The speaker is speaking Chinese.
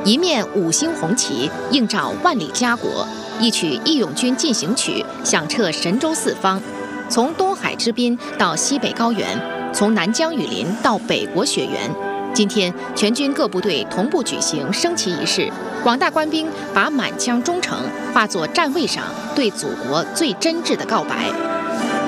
一面五星红旗映照万里家国，一曲《义勇军进行曲》响彻神州四方。从东海之滨到西北高原，从南疆雨林到北国雪原，今天全军各部队同步举行升旗仪式。广大官兵把满腔忠诚化作站位上对祖国最真挚的告白。